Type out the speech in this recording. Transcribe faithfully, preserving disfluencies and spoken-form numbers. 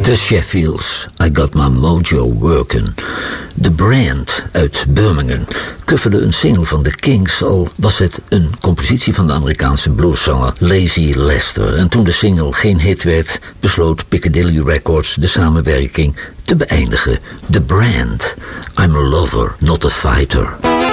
The Sheffields, I Got My Mojo Workin'. The Brand uit Birmingham coverde een single van The Kinks, al was het een compositie van de Amerikaanse blueszanger Lazy Lester. En toen de single geen hit werd, besloot Piccadilly Records de samenwerking te beëindigen. The Brand, I'm a lover, not a fighter.